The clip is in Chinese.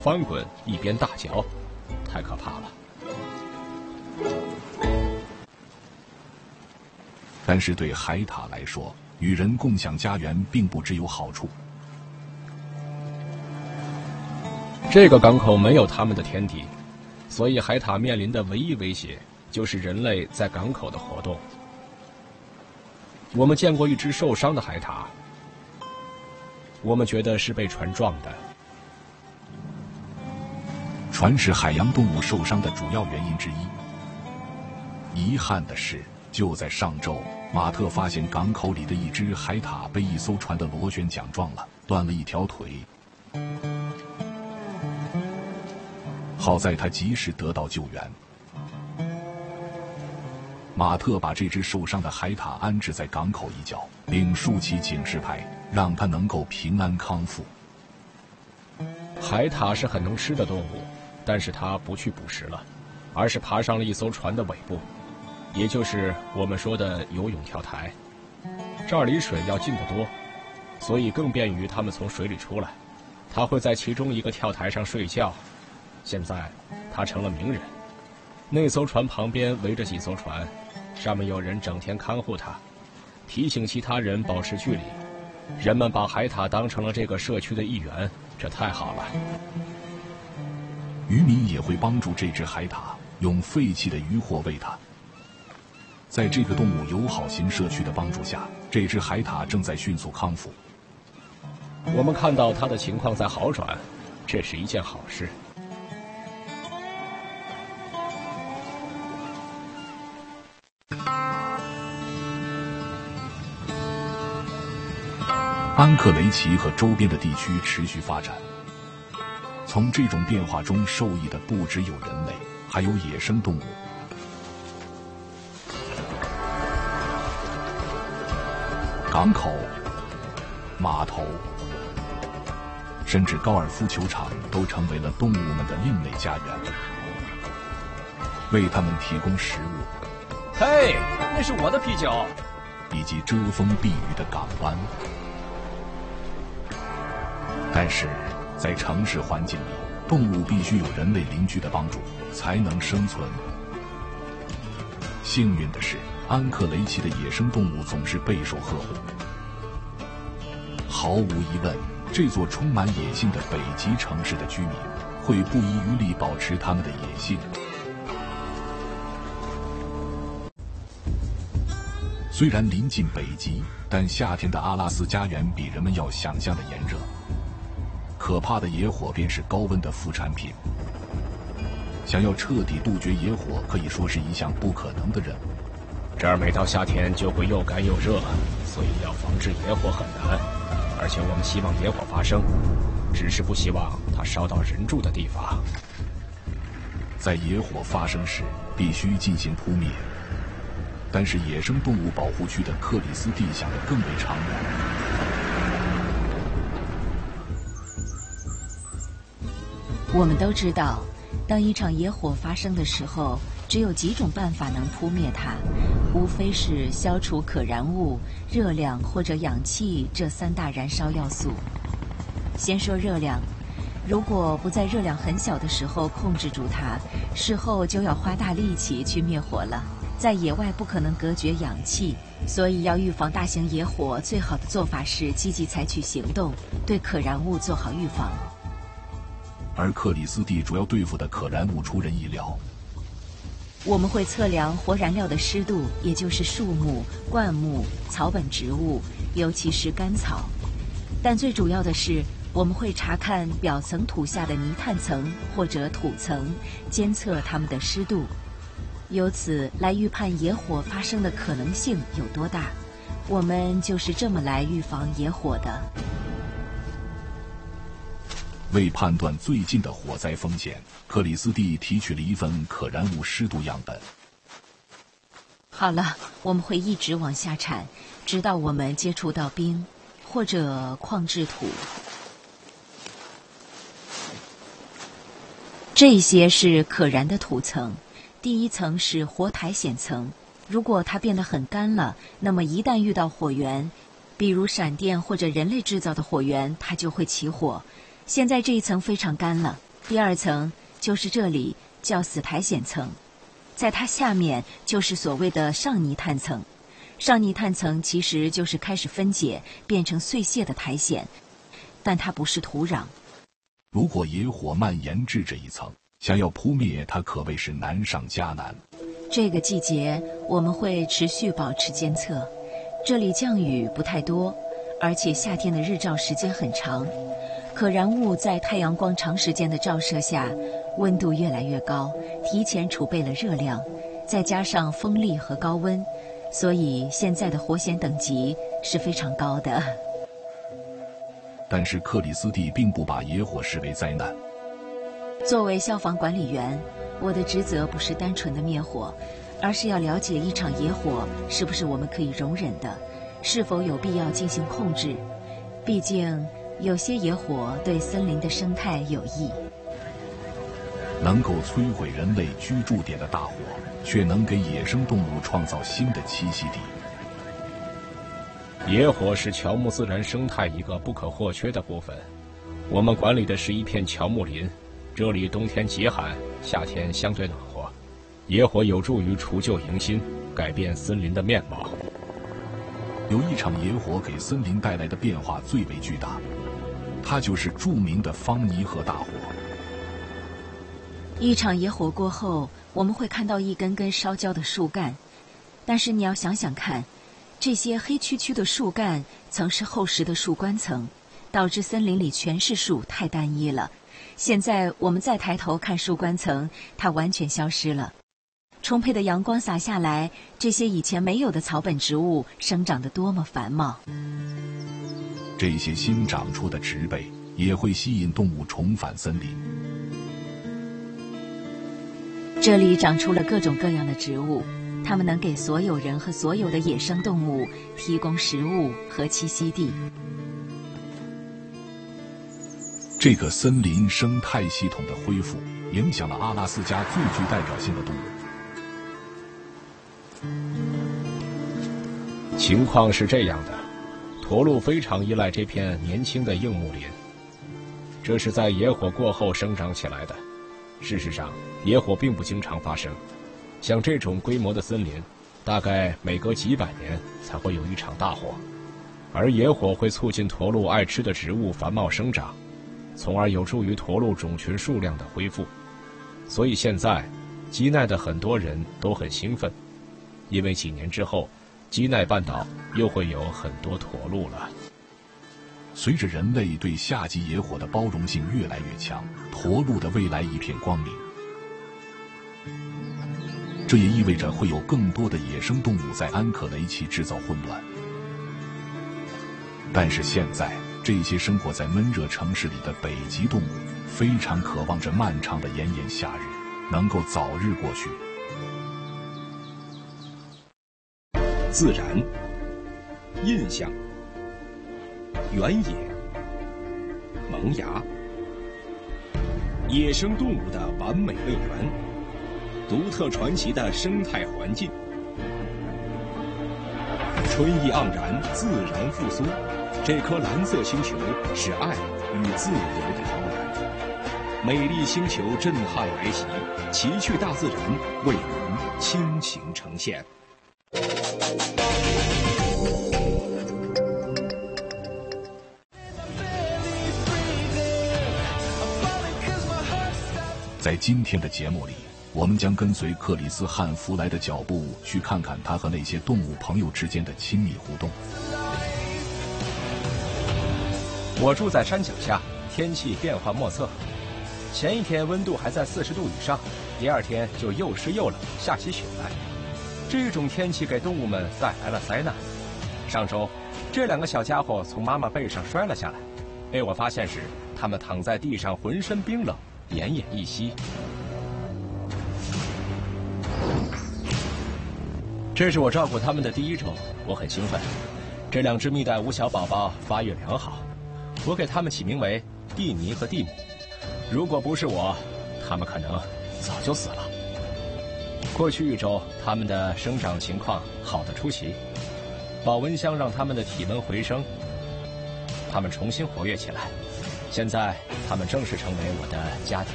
翻滚一边大叫，太可怕了。 但是对海獭来说，与人共享家园并不只有好处。 这个港口没有他们的天敌，所以海獭面临的唯一威胁就是人类在港口的活动。我们见过一只受伤的海獭，我们觉得是被船撞的。 船是海洋动物受伤的主要原因之一。遗憾的是，就在上周，马特发现港口里的一只海獭被一艘船的螺旋桨撞了，断了一条腿。好在他及时得到救援。马特把这只受伤的海獭安置在港口一角，并竖起警示牌，让它能够平安康复。 海獭是很能吃的动物，但是它不去捕食了，而是爬上了一艘船的尾部，也就是我们说的游泳跳台。这儿离水要近得多，所以更便于它们从水里出来。它会在其中一个跳台上睡觉。现在它成了名人。那艘船旁边围着几艘船，上面有人整天看护它，提醒其他人保持距离。人们把海獭当成了这个社区的一员，这太好了。 渔民也会帮助这只海獭，用废弃的渔获喂它。在这个动物友好型社区的帮助下，这只海獭正在迅速康复。 我们看到它的情况在好转，这是一件好事。 安克雷奇和周边的地区持续发展。从这种变化中受益的不只有人类，还有野生动物。港口、码头，甚至高尔夫球场都成为了动物们的另类家园，为它们提供食物。 嘿，那是我的啤酒。 以及遮风避雨的港湾。但是在城市环境里，动物必须有人类邻居的帮助才能生存。幸运的是，安克雷奇的野生动物总是备受呵护。毫无疑问，这座充满野性的北极城市的居民会不遗余力保持他们的野性。虽然临近北极，但夏天的阿拉斯加园比人们要想象的炎热。可怕的野火便是高温的副产品。想要彻底杜绝野火，可以说是一项不可能的任务。 这儿每到夏天就会又干又热，所以要防治野火很难。而且我们希望野火发生，只是不希望它烧到人住的地方。 在野火发生时，必须进行扑灭。但是野生动物保护区的克里斯蒂想得更为长远。 我们都知道，当一场野火发生的时候，只有几种办法能扑灭它，无非是消除可燃物、热量或者氧气这三大燃烧要素。先说热量，如果不在热量很小的时候控制住它，事后就要花大力气去灭火了。在野外不可能隔绝氧气，所以要预防大型野火，最好的做法是积极采取行动，对可燃物做好预防。 而克里斯蒂主要对付的可燃物出人意料。 我们会测量活燃料的湿度，也就是树木、灌木、草本植物，尤其是干草。但最主要的是，我们会查看表层土下的泥炭层或者土层，监测它们的湿度，由此来预判野火发生的可能性有多大。我们就是这么来预防野火的。 为判断最近的火灾风险，克里斯蒂提取了一份可燃物湿度样本。 好了，我们会一直往下铲，直到我们接触到冰或者矿质土。这些是可燃的土层，第一层是活苔藓层。如果它变得很干了，那么一旦遇到火源，比如闪电或者人类制造的火源，它就会起火。现在这一层非常干了， 第二层就是这里叫死苔藓层，在它下面就是所谓的上泥炭层。上泥炭层其实就是开始分解变成碎屑的苔藓，但它不是土壤。 如果野火蔓延至这一层，想要扑灭它可谓是难上加难。 这个季节我们会持续保持监测，这里降雨不太多，而且夏天的日照时间很长。可燃物在太阳光长时间的照射下，温度越来越高，提前储备了热量，再加上风力和高温，所以现在的火险等级是非常高的。 但是克里斯蒂并不把野火视为灾难。 作为消防管理员，我的职责不是单纯的灭火，而是要了解一场野火是不是我们可以容忍的，是否有必要进行控制。毕竟有些野火对森林的生态有益。 能够摧毁人类居住点的大火，却能给野生动物创造新的栖息地。 野火是乔木自然生态一个不可或缺的部分。我们管理的是一片乔木林，这里冬天极寒，夏天相对暖和。野火有助于除旧迎新，改变森林的面貌。 有一场野火给森林带来的变化最为巨大，它就是著名的方尼河大火。 一场野火过后，我们会看到一根根烧焦的树干，但是你要想想看，这些黑黢黢的树干曾是厚实的树冠层，导致森林里全是树太单一了。现在我们再抬头看树冠层，它完全消失了。充沛的阳光洒下来，这些以前没有的草本植物生长得多么繁茂。 这些新长出的植被也会吸引动物重返森林。 这里长出了各种各样的植物，它们能给所有人和所有的野生动物提供食物和栖息地。 这个森林生态系统的恢复，影响了阿拉斯加最具代表性的动物。 情况是这样的，驼鹿非常依赖这片年轻的硬木林，这是在野火过后生长起来的。事实上，野火并不经常发生，像这种规模的森林，大概每隔几百年才会有一场大火，而野火会促进驼鹿爱吃的植物繁茂生长，从而有助于驼鹿种群数量的恢复。所以现在，基奈的很多人都很兴奋，因为几年之后，基奈半岛又会有很多驼鹿了。 随着人类对夏季野火的包容性越来越强，驼鹿的未来一片光明。这也意味着会有更多的野生动物在安可雷奇制造混乱。但是现在，这些生活在闷热城市里的北极动物非常渴望着漫长的炎炎夏日能够早日过去。 自然、印象、原野、萌芽，野生动物的完美乐园，独特传奇的生态环境，春意盎然，自然复苏。这颗蓝色星球是爱与自由的摇篮，美丽星球震撼来袭，奇趣大自然为您倾情呈现。 在今天的节目里，我们将跟随克里斯汉弗莱的脚步，去看看他和那些动物朋友之间的亲密互动。 我住在山脚下，天气变化莫测。前一天温度还在40度以上，第二天就又湿又冷，下起雪来。这种天气给动物们带来了灾难。上周，这两个小家伙从妈妈背上摔了下来，被我发现时，他们躺在地上，浑身冰冷，奄奄一息。这是我照顾他们的第1周，我很兴奋。这2只蜜袋鼯小宝宝发育良好，我给他们起名为蒂尼和蒂姆。如果不是我，他们可能早就死了。过去1周，他们的生长情况好得出奇，保温箱让他们的体温回升，他们重新活跃起来。现在，他们正式成为我的家庭